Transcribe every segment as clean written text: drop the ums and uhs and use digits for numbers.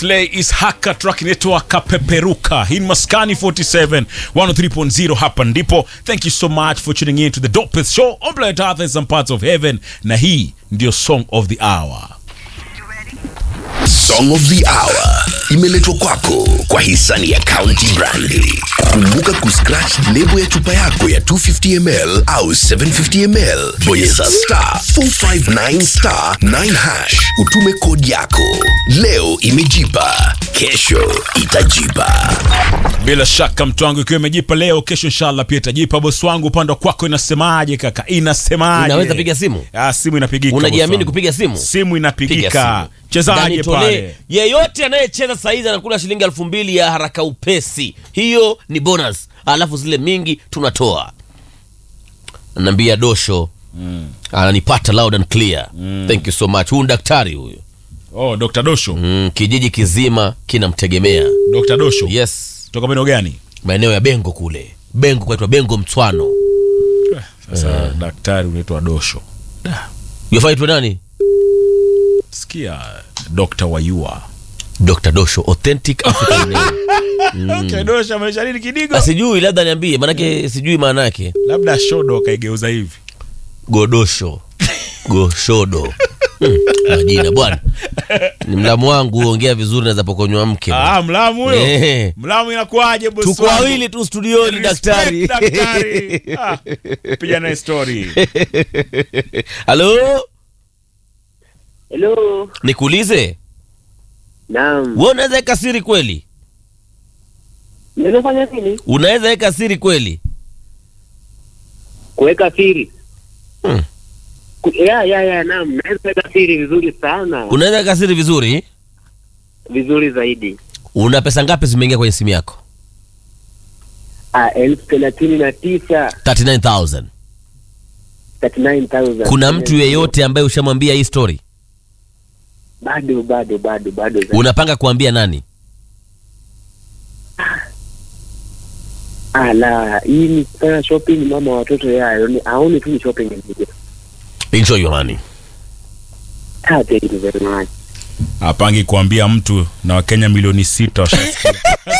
Clay is Haka, track inaitwa Kapeperuka. Hii ni Maskani 47 103.0, hapa ndipo. Thank you so much for tuning in to the dopest show on planet Earth and some parts of heaven. Na hii ndio Song of the Hour. Song of the Hour imeletwa kwako kwa hisani ya County Brandy. Kumbuka kuscratch lebo ya chupa yako ya 250ml au 750ml. Bonyeza *459*9#. Utume kodi yako. Leo imejipa, kesho itajipa. Bila shaka mtu wangu, ikiwa imejipa leo, kesho inshallah pia itajipa. Boss wangu, upande kwako inasemaje kaka? Inasemaje? Unaweza piga simu? Simu inapigika. Unajiamini kupiga simu? Simu inapigika. Chezaje pale? Yeyote anayecheza saizi anakula shilingi 2000 ya haraka upesi. Hiyo ni bonus. Alafu zile mingi tunatoa. Ananiambia Dosho. Ananipata loud and clear. Thank you so much. Huyu daktari huyo. Oh, Dr. Dosho. Kijiji kizima kinamtegemea. Dr. Dosho. Yes. Toka maeneo gani? Maeneo ya Bengo kule. Bengo kwaitwa Bengo Mtswano. Sasa daktari unaitwa Dosho. Yafaitwa nani? Sikia Dr. Wayua. Dr. Dosho, authentic African name. Okay, Dosho maisha nini kidigo? Asijui, labda niambie, manake sijui maana yake. Labda shodo kaigeuza hivi. Godosho. Goshodo. Majina bwana. Ni mlamu wangu, ongea vizuri naweza pokonywa mke. Mlamu huyo. Mlamu inakuaje boss? Tuko wawili tu studioni daktari. Piga na story. Hello? Hello. Nikuulize? Naam. Wewe unaweza weka siri kweli? Unafanya nini? Unaweza weka siri kweli? Kuweka siri. Naam, naweza weka siri vizuri sana. Unaweza weka siri vizuri? Vizuri zaidi. Una pesa ngapi zimeingia kwenye simu yako? 39,000. 39,000. 39,000. Kuna mtu yeyote ambaye ushamwambia hii story? Bado. Unapanga kuambia nani? Hii ni kwa shopping mama watoto yao. Aone tu ni shopping ndio. Enjoy your money. Thank you very much. Apangi kuambia mtu na Wakenya milioni 6 washasikia.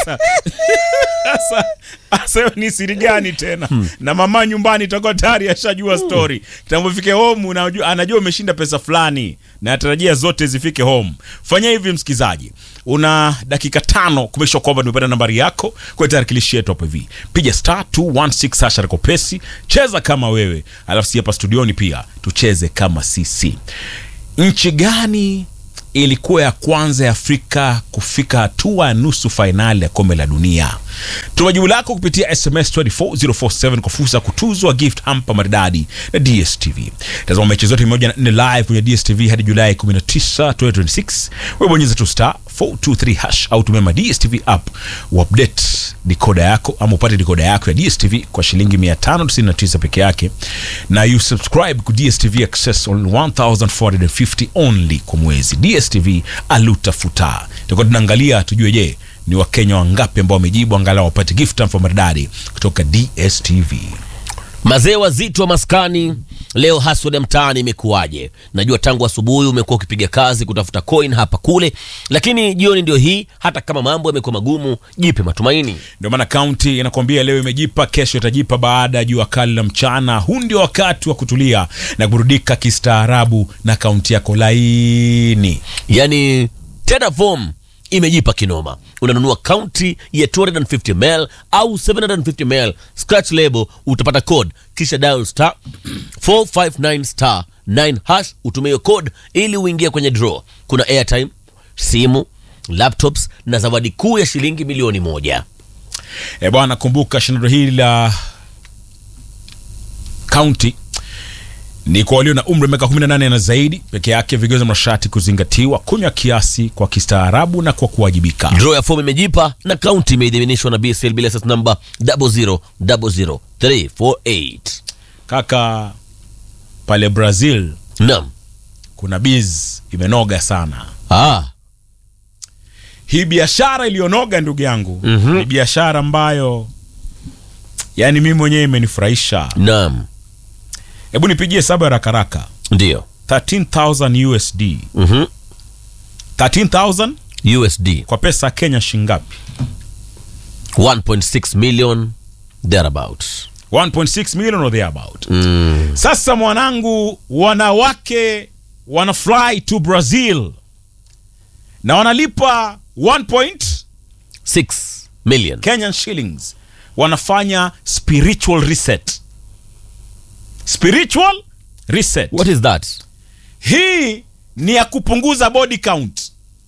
Sasa ni siri gani tena? Na mama nyumbani itakuwa tayari ashajua story. Kitambofike home anajua umeshinda pesa fulani na atarajia zote zifike home. Fanya hivi msikizaji. Una dakika 5 kumesha kwamba nimepata nambari yako kwa tarakilishi yetu hapo hivi. Piga *216# haraka pesi, cheza kama wewe. Alafu si hapa studioni pia tucheze kama sisi. Nchi gani ilikuwa ya kwanza ya Afrika kufika hatua ya nusu finali ya kombe la dunia? Tuma jibu lako kupitia SMS 24047 kwa fursa kutuzwa gift hamper maridadi na DStv. Tazama mechi zote 104 live kwenye DStv hadi Julai 19, 2026. Wewe bonyeza tu *423# au tumia DStv app update decoder yako ama upate decoder yako ya DStv kwa shilingi 599 peke yake, na you subscribe ku DStv access on 1450 only kwa mwezi. DStv aluta futa. Tutakuwa tunaangalia tujue je ni Wakenya wangapi ambao wamejibu angalau wapate gift hamper maridadi kutoka DStv. Mazee wazito wa maskani, leo haswa ya mtaani imekuaje? Najua tangu asubuhi umekuwa ukipiga kazi kutafuta coin hapa kule, lakini jioni ndio hii. Hata kama mambo yamekuwa magumu, jipe matumaini. Ndio maana county inakwambia leo imejipa, kesho itajipa baada ya jua kali la mchana. Huu ndio wakati wa kutulia na kuburudika kistaarabu na county yako laini. Yani tena form imejipa kinoma. Unanunua county ya 250ml au 750ml, scratch label, utapata code, kisha dial *459*9#, utumie code ili uingie kwenye draw. Kuna airtime, simu, laptops na zawadi kuu ya shilingi milioni 1. Bwana, kumbuka shindano hili la county ni kwa walio na umri wa miaka 18 na zaidi peke yake. Vigezo masharti kuzingatiwa: kunywa kiasi, kwa kistaarabu na kwa kuwajibika. Draw ya form imejipa na county imeidhinishwa na BSL bila license number 0000348. Kaka, pale Brazil Naam, kuna biz imenoga sana. Hii biashara ilionoga ndugu yangu, ni biashara ambayo yani mimi mwenyewe imenifurahisha. Naam. Hebu nipigie hesabu ya haraka. Ndio. 13,000 USD. 13,000 USD. Kwa pesa ya Kenya shingapi? 1.6 million thereabout. 1.6 million or thereabout. Sasa mwanangu, wanawake wana fly to Brazil na wanalipa 6 million Kenyan shillings. Wanafanya spiritual reset. Spiritual reset. What is that? Hii ni ya kupunguza body count.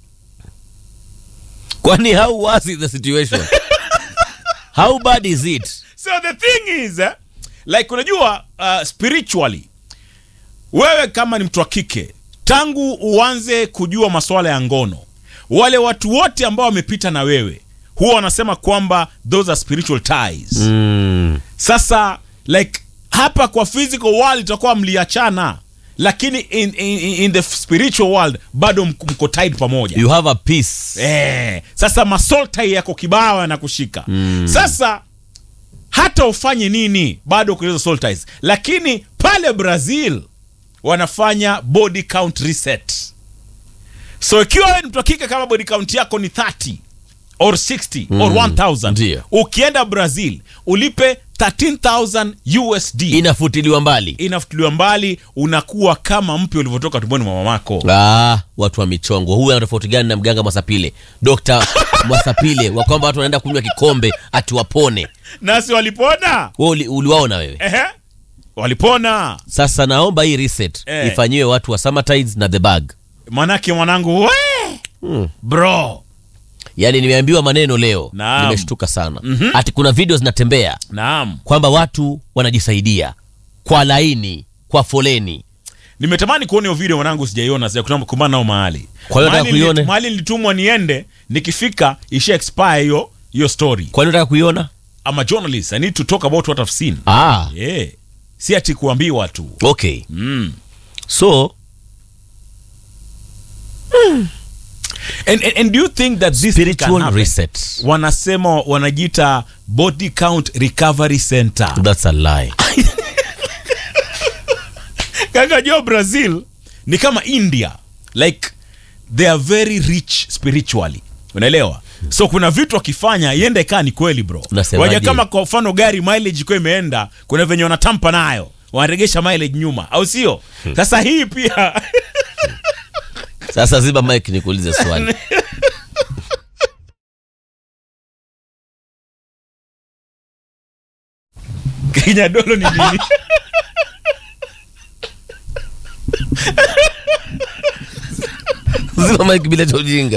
Kwani how was it the situation? How bad is it? So the thing is, like unajua, spiritually, wewe kama ni mtu wa kike, tangu uanze kujua masuala ya ngono, wale watu wote ambao wamepita na wewe huwa wanasema kwamba those are spiritual ties. Sasa like hapa kwa physical world itakuwa mliachana, lakini in the spiritual world bado mko tied pamoja. You have a peace. Sasa masoul tie yako kibao yanakushika. Sasa hata ufanye nini bado kuna soul ties. Lakini pale Brazil wanafanya body count reset. So ikiwa wewe mtu hakika kama body count yako ni 30 or 60 or 1000, ukienda Brazil ulipe 13,000 USD. Inafutiliwa mbali, unakuwa kama mpya ulivyotoka tumboni mwa mamako. Watu wa michongo. Huyu ana tofauti gani na mganga Mwasapile? Dr. Mwasapile wa kwamba watu wanaenda kunywa kikombe ati wapone. Nasi walipona. Wewe uliwaona wewe? Walipona. Sasa naomba hii reset ifanyiwe watu wa Summertides na The Bag. Manake mwanangu bro. Yaani nimeambiwa maneno leo, nimeshtuka sana. Ati kuna video zinatembea. Kwamba watu wanajisaidia kwa laini, kwa foleni. Nimetamani kuona hiyo video mwanangu, sijaiona, kumbana nao mahali. Kwa hiyo nataka kuiona. Mahali nilitumwa niende, nikifika isha expire hiyo story. Kwa hiyo nataka kuiona. I'm a journalist, I need to talk about what I've seen. Si ati kuambiwa tu. Okay. So And do you think that this spiritual reset, wanasema wanajiita body count recovery center? That's a lie. Kaka jo, Brazil ni kama India, like they are very rich spiritually, unaelewa? So kuna vitu wakifanya iende kaa ni kweli bro. Waje kama kwa mfano gari mileage kwa imeenda, kuna venye wanatampa nayo, wanaregesha mileage nyuma, au sio? Sasa hii pia sasa ziba mic nikuulize swali. Kenya dolo ni nini? Ziba mic bila ujinga.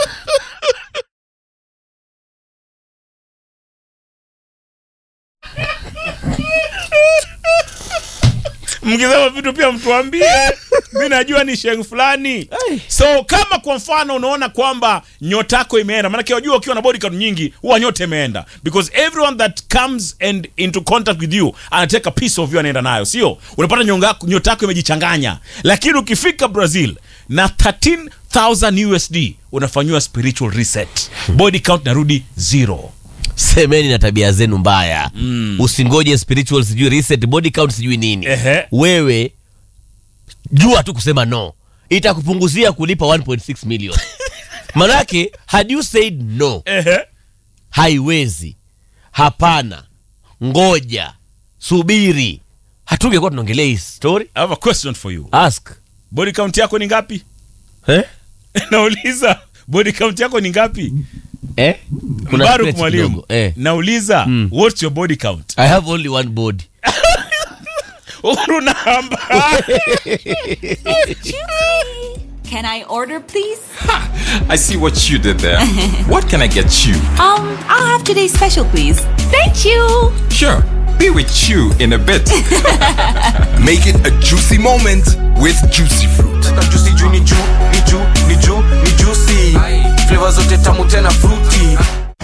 Mkisema vitu pia mtuambie. Mimi najua ni sheng fulani. So kama kwa mfano unaona kwamba nyota yako imeenda, maana unajua ukiwa na body count nyingi huwa nyota imeenda, because everyone that comes and into contact with you anataka piece of you anaenda nayo, sio? Unapata nyota yako imejichanganya. Lakini ukifika Brazil na 13,000 USD unafanywa spiritual reset. Body count narudi 0. Semeni na tabia zenu mbaya. Usingoje spiritual sijui reset, body count sijui nini. Wewe jua tu kusema no, itakupunguzia kulipa 1.6 million. Manake had you said no, haiwezi, hapana, ngoja, subiri, hatungekuwa tunaongelea hii story. I have a question for you. Ask. Body count yako ni ngapi? Nauliza, body count yako ni ngapi? Mbaruk mwalimu. Nauliza, what's your body count? I have only one body. Can I order, please? I see what you did there. What can I get you? I'll have today's special, please. Thank you. Sure. Be with you in a bit. Make it a juicy moment with Juicy Fruit. Juicy juu ni juicy. Flavors zote tamu tena fruity.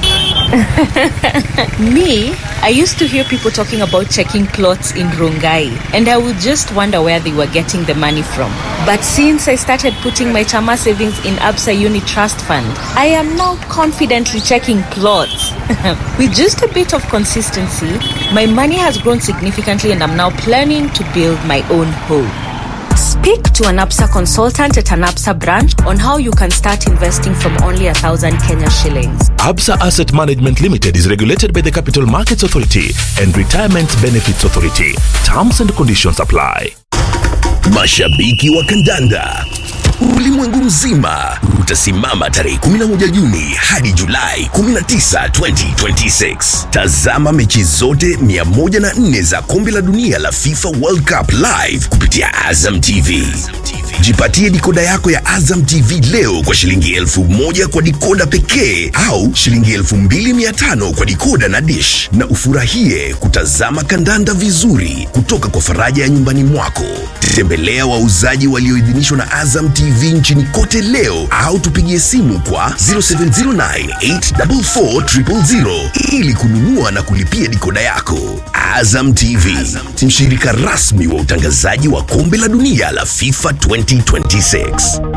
Me, I used to hear people talking about checking plots in Rongai, and I would just wonder where they were getting the money from. But since I started putting my Chama savings in Absa Uni Trust Fund, I am now confidently checking plots. With just a bit of consistency, my money has grown significantly, and I'm now planning to build my own home. Speak to an APSA consultant at an APSA branch on how you can start investing from only 1,000 Kenya shillings. Absa Asset Management Limited is regulated by the Capital Markets Authority and Retirement Benefits Authority. Terms and conditions apply. Mashabiki wa kandanda ulimwengu mzima utasimama tarehe 11 Juni hadi Julai 19, 2026. Tazama mechi zote 104 za kombe la dunia la FIFA World Cup live kupitia Azam TV. Jipatie dikoda yako ya Azam TV leo kwa shilingi 1,000 kwa dikoda pekee au shilingi 2,500 kwa dikoda na dish, na ufurahie kutazama kandanda vizuri kutoka kwa faraja ya nyumbani mwako. Tembelea wauzaji walioidhinishwa na Azam TV nchini kote leo au tupigie simu kwa 0709844000 ili kununua na kulipia dikoda yako. Azam TV, mshirika rasmi wa utangazaji wa kombe la dunia la FIFA 2026.